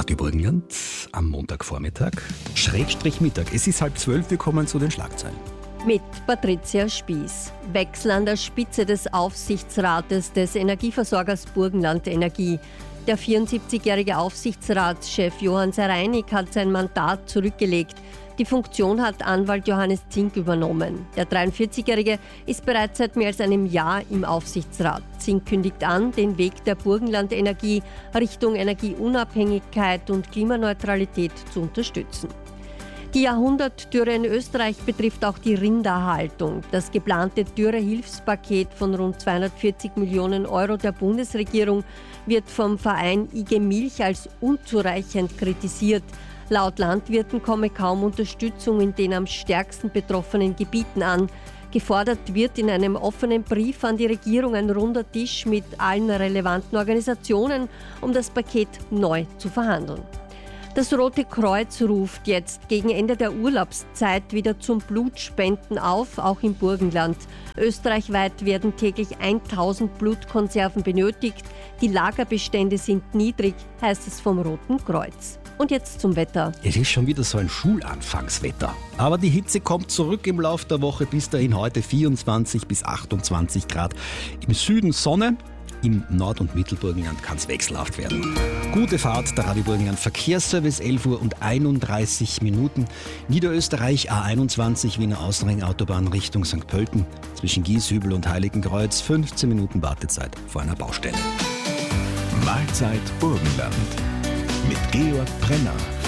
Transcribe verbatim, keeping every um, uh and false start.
Radio Burgenland am Montagvormittag, Schrägstrich Mittag. Es ist halb zwölf, wir kommen zu den Schlagzeilen. Mit Patricia Spieß. Wechsel an der Spitze des Aufsichtsrates des Energieversorgers Burgenland Energie. Der vierundsiebzigjährige Aufsichtsratschef Johann Sereinig hat sein Mandat zurückgelegt. Die Funktion hat Anwalt Johannes Zink übernommen. Der dreiundvierzigjährige ist bereits seit mehr als einem Jahr im Aufsichtsrat. Zink kündigt an, den Weg der Burgenland Energie Richtung Energieunabhängigkeit und Klimaneutralität zu unterstützen. Die Jahrhundertdürre in Österreich betrifft auch die Rinderhaltung. Das geplante Dürrehilfspaket von rund zweihundertvierzig Millionen Euro der Bundesregierung wird vom Verein I G Milch als unzureichend kritisiert. Laut Landwirten komme kaum Unterstützung in den am stärksten betroffenen Gebieten an. Gefordert wird in einem offenen Brief an die Regierung ein runder Tisch mit allen relevanten Organisationen, um das Paket neu zu verhandeln. Das Rote Kreuz ruft jetzt gegen Ende der Urlaubszeit wieder zum Blutspenden auf, auch im Burgenland. Österreichweit werden täglich tausend Blutkonserven benötigt. Die Lagerbestände sind niedrig, heißt es vom Roten Kreuz. Und jetzt zum Wetter. Es ist schon wieder so ein Schulanfangswetter. Aber die Hitze kommt zurück im Laufe der Woche. Bis dahin heute vierundzwanzig bis achtundzwanzig Grad. Im Süden Sonne. Im Nord- und Mittelburgenland kann es wechselhaft werden. Gute Fahrt, der Radio Burgenland Verkehrsservice, elf Uhr und einunddreißig Minuten. Niederösterreich A einundzwanzig, Wiener Außenring-Autobahn Richtung Sankt Pölten. Zwischen Gieshübel und Heiligenkreuz, fünfzehn Minuten Wartezeit vor einer Baustelle. Mahlzeit Burgenland mit Georg Brenner.